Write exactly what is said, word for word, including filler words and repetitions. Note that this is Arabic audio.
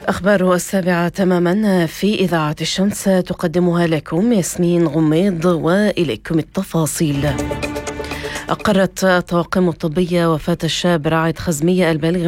أخبار السابعة تماما في إذاعة الشمس تقدمها لكم ياسمين غميض، وإليكم التفاصيل. أقرت الطواقم الطبية وفاة الشاب راعد خزمية البالغ